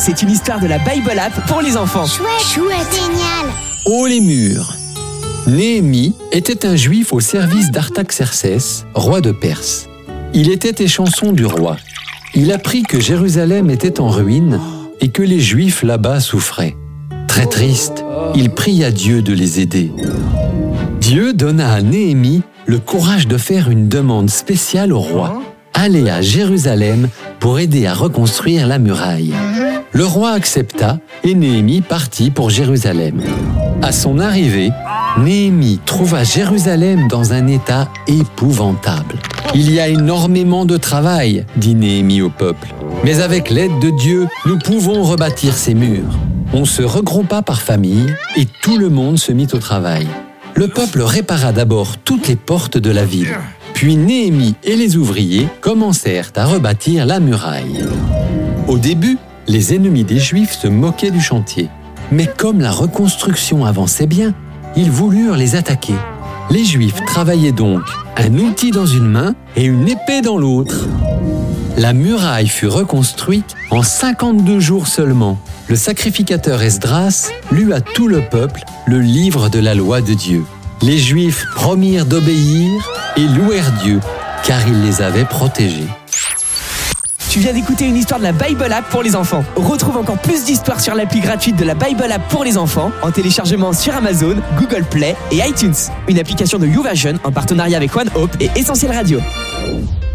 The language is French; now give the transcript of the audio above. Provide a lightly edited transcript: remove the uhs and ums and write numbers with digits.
C'est une histoire de la Bible App pour les enfants. Chouette, génial. Haut les murs. Néhémie était un juif au service d'Artaxerxès, roi de Perse. Il était échanson du roi. Il apprit que Jérusalem était en ruine et que les Juifs là-bas souffraient. Très triste, il pria Dieu de les aider. Dieu donna à Néhémie le courage de faire une demande spéciale au roi, aller à Jérusalem pour aider à reconstruire la muraille. Le roi accepta et Néhémie partit pour Jérusalem. À son arrivée, Néhémie trouva Jérusalem dans un état épouvantable. « Il y a énormément de travail, dit Néhémie au peuple. Mais avec l'aide de Dieu, nous pouvons rebâtir ces murs. » On se regroupa par famille et tout le monde se mit au travail. Le peuple répara d'abord toutes les portes de la ville. Puis Néhémie et les ouvriers commencèrent à rebâtir la muraille. Au début, les ennemis des Juifs se moquaient du chantier. Mais comme la reconstruction avançait bien, ils voulurent les attaquer. Les Juifs travaillaient donc un outil dans une main et une épée dans l'autre. La muraille fut reconstruite en 52 jours seulement. Le sacrificateur Esdras lut à tout le peuple le livre de la loi de Dieu. Les Juifs promirent d'obéir et louèrent Dieu, car il les avait protégés. Tu viens d'écouter une histoire de la Bible App pour les enfants. Retrouve encore plus d'histoires sur l'appli gratuite de la Bible App pour les enfants en téléchargement sur Amazon, Google Play et iTunes. Une application de YouVersion en partenariat avec One Hope et Essentiel Radio.